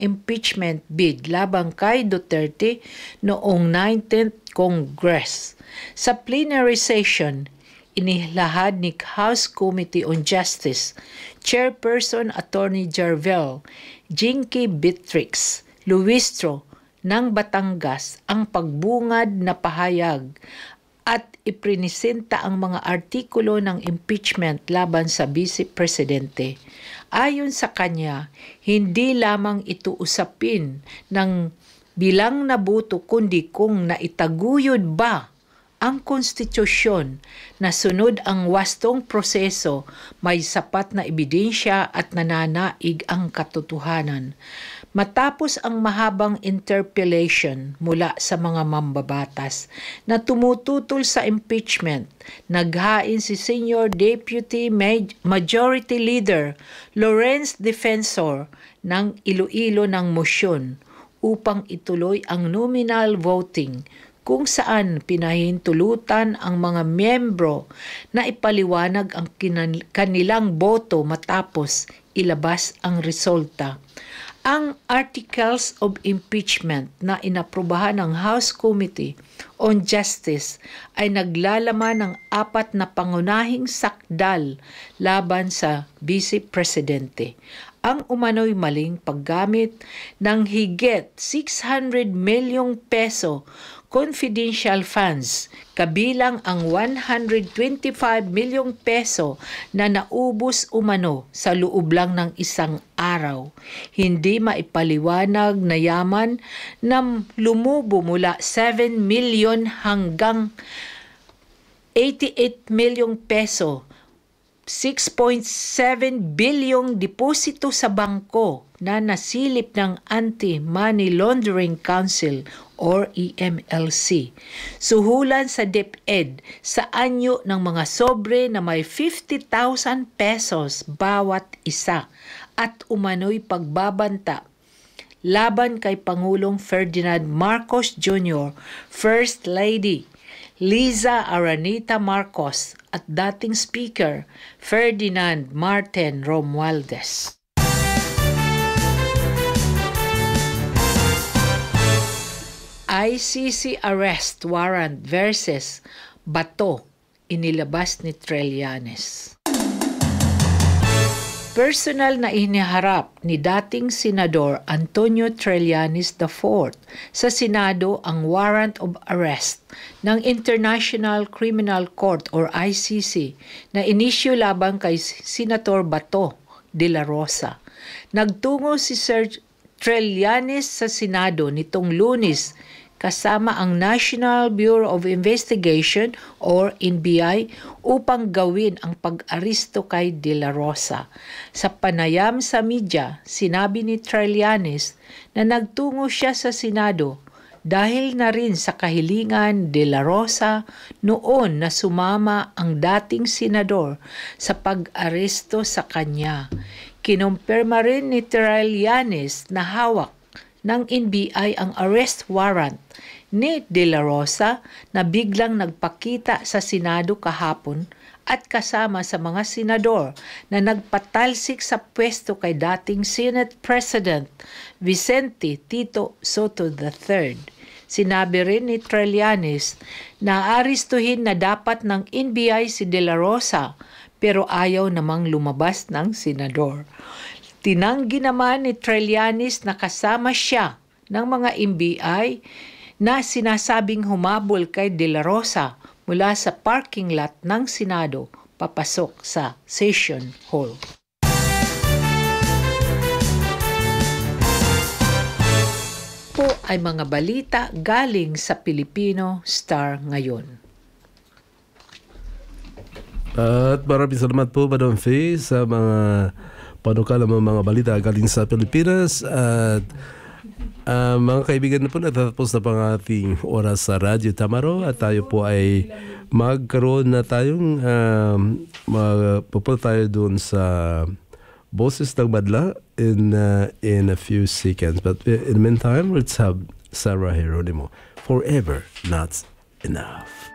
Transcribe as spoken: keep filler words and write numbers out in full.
impeachment bid laban kay Duterte noong nineteenth Congress. Sa plenary session, inilahad ni House Committee on Justice Chairperson Attorney Jarvel Jinky Beatrix Luistro ng Batangas ang pagbungad na pahayag at iprinisenta ang mga artikulo ng impeachment laban sa Vice Presidente. Ayon sa kanya, hindi lamang ito usapin ng bilang na boto kundi kung naitaguyod ba ang konstitusyon na sunod ang wastong proseso, may sapat na ebidensya at nananaig ang katotohanan. Matapos ang mahabang interpellation mula sa mga mambabatas na tumututol sa impeachment, naghain si Senior Deputy Majority Leader Lawrence Defensor ng Iloilo ng motion upang ituloy ang nominal voting kung saan pinahintulutan ang mga miyembro na ipaliwanag ang kanilang boto matapos ilabas ang resulta. Ang Articles of Impeachment na inaprubahan ng House Committee on Justice ay naglalaman ng apat na pangunahing sakdal laban sa Vice Presidente. Ang umano'y maling paggamit ng higit six hundred milyong peso confidential funds, kabilang ang one hundred twenty-five milyong peso na naubos umano sa loob lang ng isang araw. Hindi maipaliwanag na yaman na lumubo mula seven milyon hanggang eighty-eight milyong peso, six point seven bilyong deposito sa bangko na nasilip ng Anti-Money Laundering Council or E M L C. Suhulan sa DepEd sa anyo ng mga sobre na may fifty thousand pesos bawat isa at umano'y pagbabanta laban kay Pangulong Ferdinand Marcos Junior, First Lady Liza Araneta Marcos at dating Speaker Ferdinand Martin Romualdez. I C C arrest warrant versus Bato inilabas ni Trillanes. Personal na iniharap ni dating Senador Antonio Trillanes the fourth sa Senado ang warrant of arrest ng International Criminal Court or I C C na inisyu laban kay Senator Bato de la Rosa. Nagtungo si Sir Trillanes sa Senado nitong Lunes kasama ang National Bureau of Investigation or N B I upang gawin ang pag-aristo kay De La Rosa. Sa panayam sa media, sinabi ni Trillanes na nagtungo siya sa Senado dahil na rin sa kahilingan De La Rosa noon na sumama ang dating senador sa pag-aresto sa kanya. Kinumpirma rin ni Trillanes na hawak ng N B I ang arrest warrant ni De La Rosa na biglang nagpakita sa Senado kahapon at kasama sa mga senador na nagpatalsik sa pwesto kay dating Senate President Vicente Tito Soto the third. Sinabi rin ni Trillanes na aristuhin na dapat ng N B I si De La Rosa pero ayaw namang lumabas ng senador. Tinanggi naman ni Trillanes na kasama siya ng mga N B I na sinasabing humabol kay De La Rosa mula sa parking lot ng Senado papasok sa session hall. Po ay mga balita galing sa Pilipino Star ngayon. At maraming salamat po, Madam Faye, sa mga panukala ng mga balita galing sa Pilipinas. At uh, mga kaibigan na po, natatapos na pang ating oras sa Radyo Tamaro at tayo po ay magkaroon na tayong uh, magpupunta tayo doon sa Boses ng Madla in, uh, in a few seconds. But in the meantime, let's have Sarah Geronimo, Forever Not Enough.